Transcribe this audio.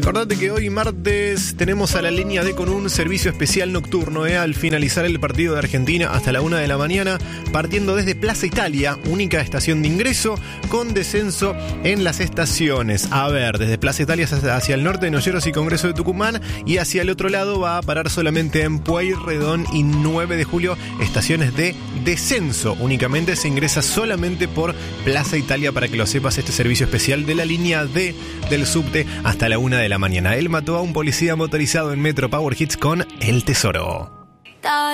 Acordate que hoy martes tenemos a la línea D con un servicio especial nocturno, al finalizar el partido de Argentina hasta la 1 de la mañana, partiendo desde Plaza Italia, única estación de ingreso, con descenso en las estaciones. A ver, desde Plaza Italia hacia el norte de Noyeros y Congreso de Tucumán, y hacia el otro lado va a parar solamente en Pueyrredón y 9 de julio, estaciones de descenso. Únicamente se ingresa solamente por Plaza Italia, para que lo sepas, este servicio especial de la línea D del subte hasta la 1 de la mañana. Él mató a un policía motorizado en Metro Power Hits con El Tesoro.